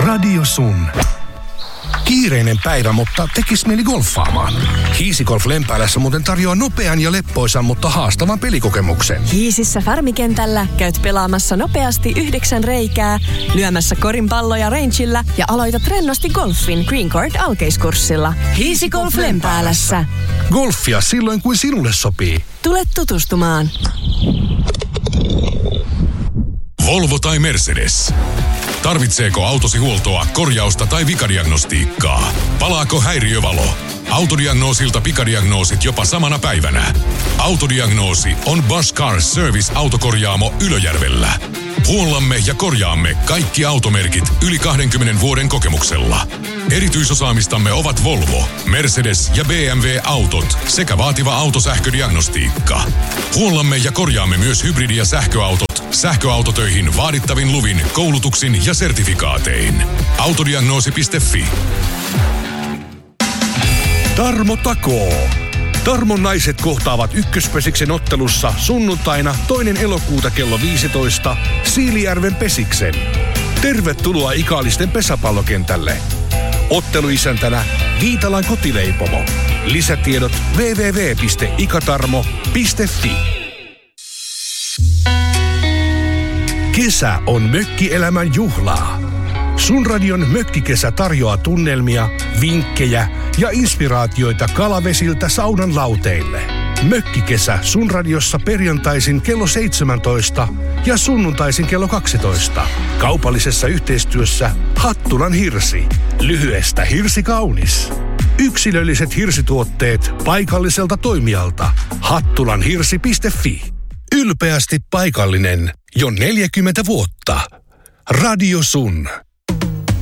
Radio Sun. Kiireinen päivä, mutta tekis mieli golfaamaan. Hiisi Golf Lempäälässä muuten tarjoaa nopean ja leppoisan, mutta haastavan pelikokemuksen. Hiisissä Farmikentällä käyt pelaamassa nopeasti 9 reikää, lyömässä korinpalloja rangeillä ja aloitat rennosti golfin Green Court alkeiskurssilla. Hiisi Golf Lempäälässä. Golfia silloin, kun sinulle sopii. Tule tutustumaan. Volvo tai Mercedes. Tarvitseeko autosi huoltoa, korjausta tai vikadiagnostiikkaa? Palaako häiriövalo? Autodiagnoosilta pikadiagnoosit jopa samana päivänä. Autodiagnoosi on Bosch Car Service autokorjaamo Ylöjärvellä. Huollamme ja korjaamme kaikki automerkit yli 20 vuoden kokemuksella. Erityisosaamistamme ovat Volvo, Mercedes ja BMW-autot sekä vaativa autosähködiagnostiikka. Huollamme ja korjaamme myös hybridi- ja sähköautot sähköautotöihin vaadittavin luvin, koulutuksin ja sertifikaatein. Autodiagnoosi.fi. Tarmo takoo. Tarmon naiset kohtaavat Ykköspesiksen ottelussa sunnuntaina 2. elokuuta kello 15 Siilijärven Pesiksen. Tervetuloa Ikaalisten pesäpallokentälle. Otteluisäntänä Viitalan kotileipomo. Lisätiedot www.ikatarmo.fi. Kesä on mökkielämän juhlaa. Sun radion Mökkikesä tarjoaa tunnelmia, vinkkejä ja inspiraatioita kalavesiltä saunan lauteille. Mökkikesä Sun radiossa perjantaisin kello 17 ja sunnuntaisin kello 12. Kaupallisessa yhteistyössä Hattulan Hirsi. Lyhyestä hirsi kaunis. Yksilölliset hirsituotteet paikalliselta toimijalta. Hattulanhirsi.fi. Ylpeästi paikallinen jo 40 vuotta. Radio Sun.